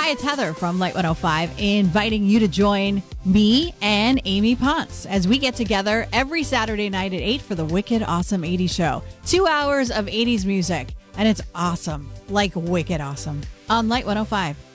Hi, it's Heather from Light 105, inviting you to join me and Amy Ponce as we get together every Saturday night at 8 for the Wicked Awesome 80s show. 2 hours of 80s music, and it's awesome, like wicked awesome, on Light 105.